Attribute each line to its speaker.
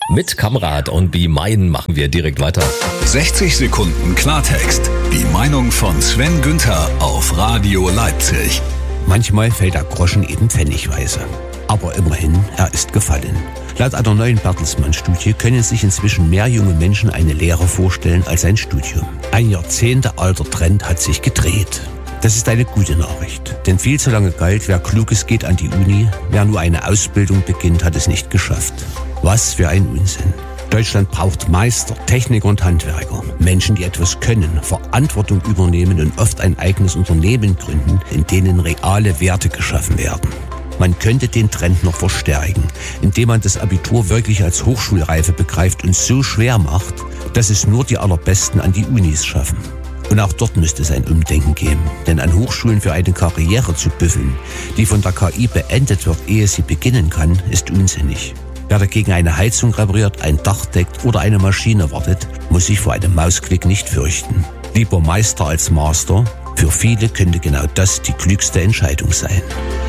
Speaker 1: Mit Kamrat und Be Mine machen wir direkt weiter.
Speaker 2: 60 Sekunden Klartext. Die Meinung von Sven Günther auf Radio Leipzig.
Speaker 3: Manchmal fällt der Groschen eben pfennigweise. Aber immerhin, er ist gefallen. Laut einer neuen Bertelsmann-Studie können sich inzwischen mehr junge Menschen eine Lehre vorstellen als ein Studium. Ein jahrzehntealter Trend hat sich gedreht. Das ist eine gute Nachricht, denn viel zu lange galt, wer Kluges geht an die Uni, wer nur eine Ausbildung beginnt, hat es nicht geschafft. Was für ein Unsinn. Deutschland braucht Meister, Techniker und Handwerker. Menschen, die etwas können, Verantwortung übernehmen und oft ein eigenes Unternehmen gründen, in denen reale Werte geschaffen werden. Man könnte den Trend noch verstärken, indem man das Abitur wirklich als Hochschulreife begreift und so schwer macht, dass es nur die Allerbesten an die Unis schaffen. Und auch dort müsste es ein Umdenken geben. Denn an Hochschulen für eine Karriere zu büffeln, die von der KI beendet wird, ehe sie beginnen kann, ist unsinnig. Wer dagegen eine Heizung repariert, ein Dach deckt oder eine Maschine wartet, muss sich vor einem Mausklick nicht fürchten. Lieber Meister als Master. Für viele könnte genau das die klügste Entscheidung sein.